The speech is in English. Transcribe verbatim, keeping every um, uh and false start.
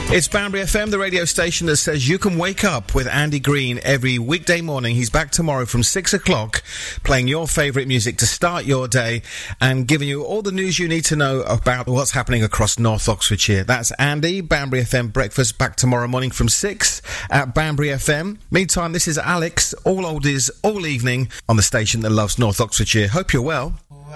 It's Banbury F M, the radio station that says you can wake up with Andy Green every weekday morning. He's back tomorrow from six o'clock, playing your favourite music to start your day and giving you all the news you need to know about what's happening across North Oxfordshire. That's Andy, Banbury F M Breakfast, back tomorrow morning from six at Banbury F M. Meantime, this is Alex, all oldies, all evening, on the station that loves North Oxfordshire. Hope you're well.